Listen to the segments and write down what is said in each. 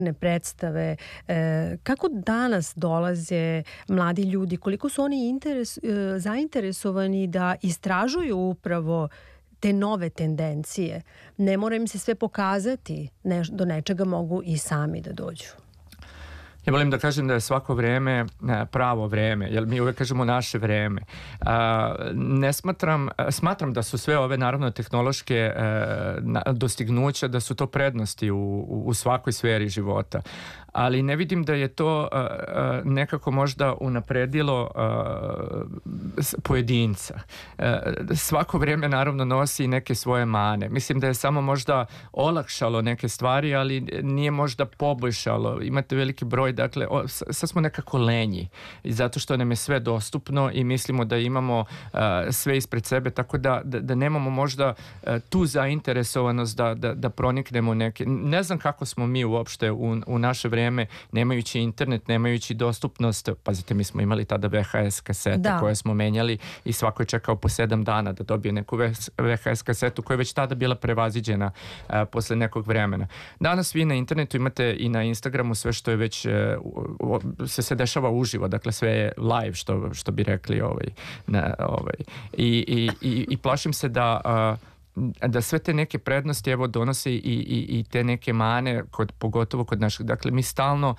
predstave. Kako danas dolaze mladi ljudi, koliko su oni zainteresovani da istražuju upravo te nove tendencije? Ne mora im se sve pokazati, do nečega mogu i sami da dođu. Ja volim da kažem da je svako vreme pravo vreme, jer mi uvek kažemo naše vreme. Smatram da su sve ove naravno tehnološke dostignuća, da su to prednosti u svakoj sferi života. Ali ne vidim da je to nekako možda unapredilo pojedinca. Svako vreme naravno nosi neke svoje mane. Mislim da je samo možda olakšalo neke stvari, ali nije možda poboljšalo. Imate veliki broj, dakle, sad smo nekako lenji, zato što nam je sve dostupno i mislimo da imamo sve ispred sebe, tako da nemamo možda tu zainteresovanost da proniknemo neke. Ne znam kako smo mi uopšte u naše vreme, nemajući internet, nemajući dostupnost. Pazite, mi smo imali tada VHS kasete koje smo menjali i svako je čekao po 7 dana da dobije neku VHS kasetu koja je već tada bila prevaziđena posle nekog vremena. Danas vi na internetu imate i na Instagramu sve što je već se dešava uživo, dakle sve je live, što bi rekli i plašim se da sve te neke prednosti evo donose i te neke mane pogotovo kod naših. Dakle, mi stalno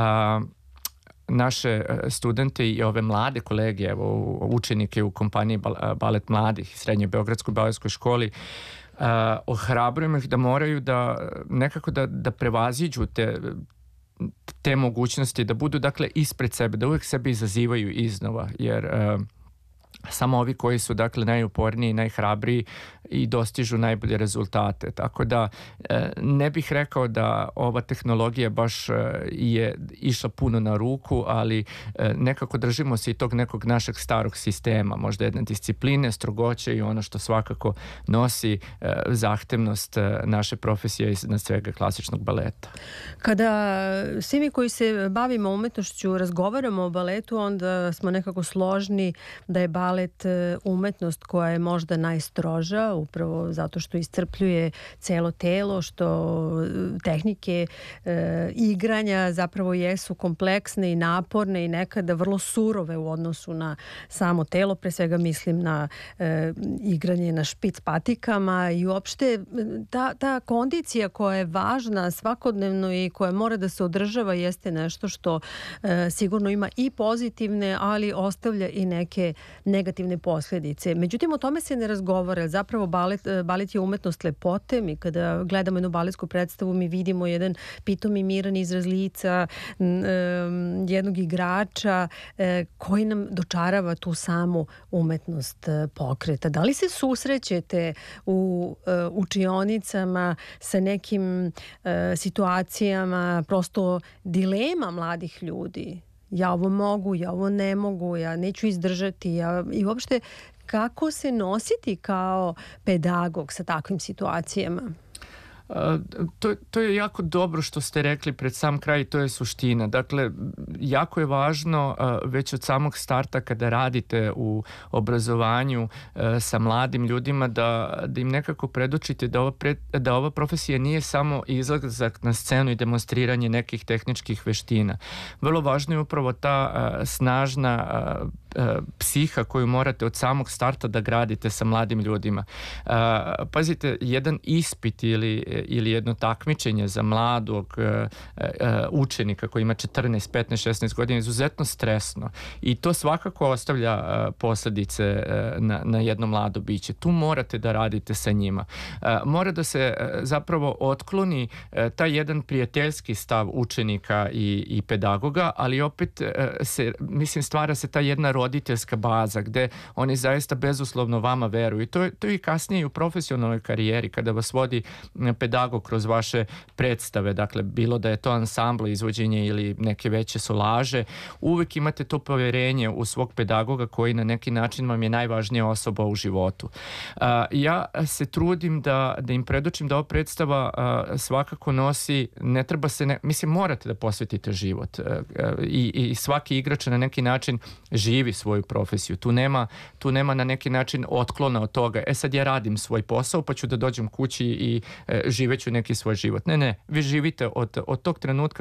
naše studente i ove mlade kolege, evo učenike u kompaniji Balet mladih, Srednjoj beogradskoj baletskoj školi, ohrabrujemo ih da moraju nekako da prevaziđu te mogućnosti, da budu dakle ispred sebe, da uvek sebe izazivaju iznova, jer samo ovi koji su dakle najuporniji, najhrabriji i dostižu najbolje rezultate. Tako da ne bih rekao da ova tehnologija baš je išla puno na ruku, ali nekako držimo se i tog nekog našeg starog sistema, možda jedne discipline, strogoće i ono što svakako nosi zahtevnost naše profesije iznad svega klasičnog baleta. Kada svi mi koji se bavimo umetnošću razgovaramo o baletu, onda smo nekako složni da je balet umetnost koja je možda najstroža, upravo zato što iscrpljuje celo telo, što tehnike igranja zapravo jesu kompleksne i naporne i nekada vrlo surove u odnosu na samo telo. Pre svega mislim na igranje na špic patikama i uopšte ta kondicija koja je važna svakodnevno i koja mora da se održava jeste nešto što sigurno ima i pozitivne, ali ostavlja i neke negativne posljedice. Međutim, o tome se ne razgovara. Zapravo balet je umetnost lepote. Mi kada gledamo jednu baletsku predstavu mi vidimo jedan pitomi miran izraz lica jednog igrača koji nam dočarava tu samu umetnost pokreta. Da li se susrećete u učionicama sa nekim situacijama, prosto dilema mladih ljudi? Ja ovo mogu, ja ovo ne mogu, ja neću izdržati. I uopšte kako se nositi kao pedagog sa takvim situacijama? To je jako dobro što ste rekli pred sam kraj, to je suština. Dakle, jako je važno već od samog starta kada radite u obrazovanju sa mladim ljudima da im nekako predočite da ova profesija nije samo izlazak na scenu i demonstriranje nekih tehničkih veština. Vrlo važno je upravo ta snažna psiha koju morate od samog starta da gradite sa mladim ljudima. Pazite, jedan ispit ili jedno takmičenje za mladog učenika koji ima 14, 15, 16 godina je izuzetno stresno i to svakako ostavlja posledice na jedno mlado biće. Tu morate da radite sa njima. Mora da se zapravo otkloni taj jedan prijateljski stav učenika i pedagoga, ali opet stvara se ta jedna roditeljska baza gde oni zaista bezuslovno vama veruju. I to je i kasnije i u profesionalnoj karijeri kada vas vodi pedagog kroz vaše predstave, dakle bilo da je to ansambl, izvođenje ili neke veće solaže, uvek imate to poverenje u svog pedagoga koji na neki način vam je najvažnija osoba u životu. Ja se trudim da im predočim da ova predstava svakako nosi, ne treba se, mislim morate da posvetite život i svaki igrač na neki način živi živi svoju profesiju. Tu nema na neki način otklona od toga. Sad ja radim svoj posao, pa ću da dođem kući i živeću neki svoj život. Ne, vi živite od tog trenutka